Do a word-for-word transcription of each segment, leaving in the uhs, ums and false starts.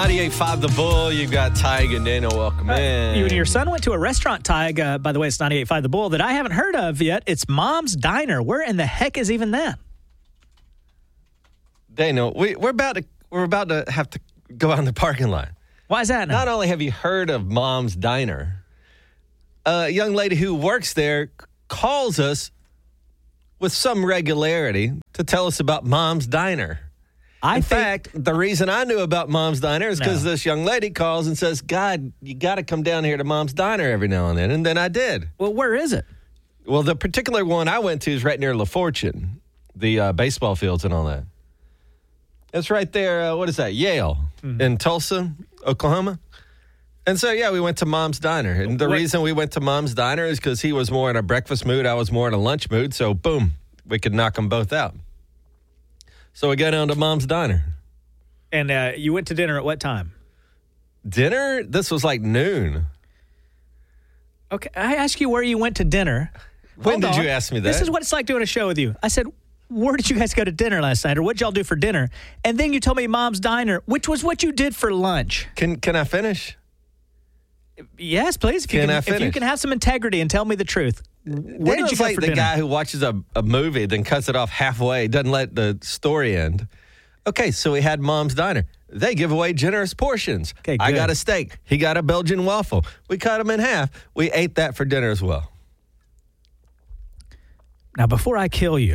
ninety-eight point five The Bull, you got Tig and Dana. Welcome Uh, in. you and your son went to a restaurant, Tig. Uh, by the way, it's ninety-eight point five The Bull that I haven't heard of yet. It's Mom's Diner. Where in the heck is even that? Dana, we, we're about to we're about to have to go out in the parking lot. Why is that now? Not only have you heard of Mom's Diner, a young lady who works there calls us with some regularity to tell us about Mom's Diner. I In think, fact, the reason I knew about Mom's Diner is because No. this young lady calls and says, God, you got to come down here to Mom's Diner every now and then. And then I did. well, where is it? Well, the particular one I went to is right near La Fortune, the uh, baseball fields and all that. It's right there, uh, what is that, Yale, Mm-hmm. in Tulsa, Oklahoma. And so, yeah, we went to Mom's Diner. And the What- reason we went to Mom's Diner is because he was more in a breakfast mood, I was more in a lunch mood. So, boom, we could knock them both out. So we go down to Mom's Diner. And uh, you went to dinner at what time? Dinner, this was like noon. Okay, I asked you where you went to dinner. When Hold did on. you ask me that? This is what it's like doing a show with you. I said, where did you guys go to dinner last night, or what did y'all do for dinner? And then you told me Mom's Diner, which was what you did for lunch. Can can I finish? Yes, please. If you Can can, I if you finish? can have some integrity and tell me the truth. Where did Dana's you go like for the dinner? guy who watches a, a movie, then cuts it off halfway, doesn't let the story end. Okay, so we had Mom's Diner. They give away generous portions. Okay, I good. got a steak. He got a Belgian waffle. We cut them in half. We ate that for dinner as well. Now, before I kill you,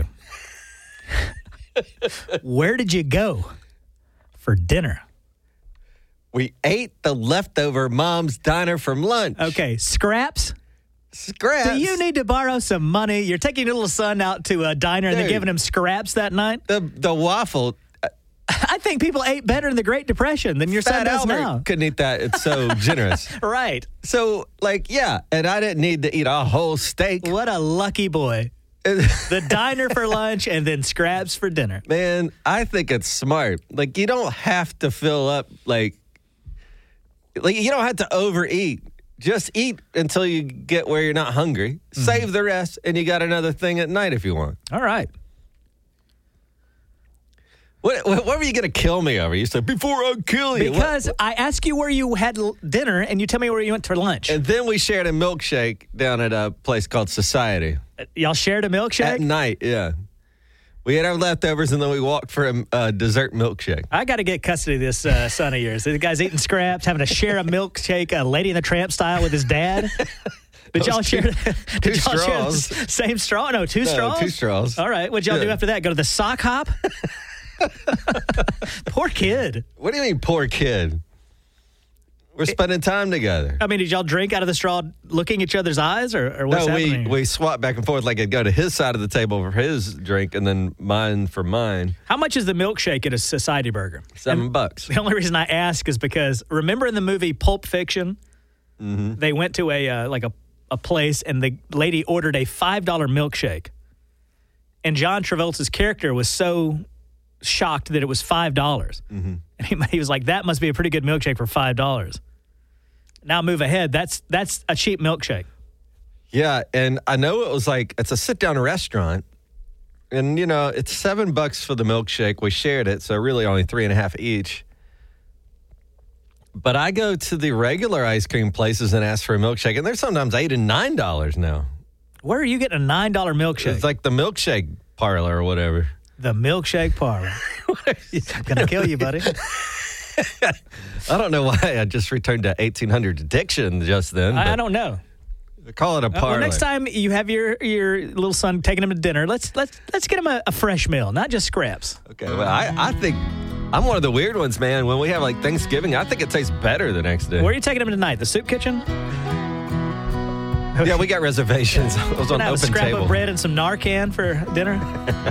where did you go for dinner? We ate the leftover Mom's Diner from lunch. Okay, scraps. Scraps. Do you need to borrow some money? You're taking your little son out to a diner and then Dude. giving him scraps that night? the the waffle? I think people ate better in the Great Depression than your son Fat does Albert now. couldn't eat that. It's so generous. Right. So, like, yeah, and I didn't need to eat a whole steak. What a lucky boy. The diner for lunch and then scraps for dinner. Man, I think it's smart. Like, you don't have to fill up, like, like you don't have to overeat. Just eat until you get where you're not hungry. Mm-hmm. Save the rest, and you got another thing at night if you want. All right. What, what, what were you going to kill me over? You said, before I kill you. What- Because I ask you where you had l- dinner and you tell me where you went for lunch. and then we shared a milkshake down at a place called Society. Y'all shared a At milkshake? night, yeah. We had our leftovers, and then we walked for a uh, dessert milkshake. I got to get custody of this uh, son of yours. The guy's eating scraps, having to share a milkshake, a Lady in the Tramp style with his dad. Did y'all Those share? two- Did two y'all share the straws. s- same straw? No, two No, straws. two straws. All right. What'd y'all do Yeah. after that? Go to the sock hop. Poor kid. What do you mean, poor kid? We're spending time together. I mean, did y'all drink out of the straw, looking each other's eyes, or, or what's No, we, happening? we swap back and forth. Like I'd go to his side of the table for his drink, and then mine for mine. How much is the milkshake at a Society Burger? Seven And bucks. The only reason I ask is because remember in the movie Pulp Fiction, Mm-hmm. they went to a uh, like a, a place and the lady ordered a five dollar milkshake, and John Travolta's character was so shocked that it was five dollars, Mm-hmm. and he, he was like, "That must be a pretty good milkshake for five dollars." Now move ahead. That's that's a cheap milkshake. Yeah, and I know it was like it's a sit-down restaurant, and you know it's seven bucks for the milkshake. We shared it, so really only three and a half each. But I go to the regular ice cream places and ask for a milkshake, and they're sometimes eight and nine dollars now. Where are you getting a nine dollar milkshake? It's like the milkshake parlor or whatever. The milkshake parlor. I'm gonna kill you, buddy. I don't know why I just returned to eighteen hundreds diction just then. I, I but don't know. call it a Uh, parlor. well, next time you have your your little son taking him to dinner, let's let's let's get him a, a fresh meal, not just scraps. Okay, well, I, I think I'm one of the weird ones, man. When we have like Thanksgiving, I think it tastes better the next day. Where are you taking him tonight? The soup kitchen? Yeah, we got reservations. I was on Gonna have a open scrap table. of bread and some Narcan for dinner.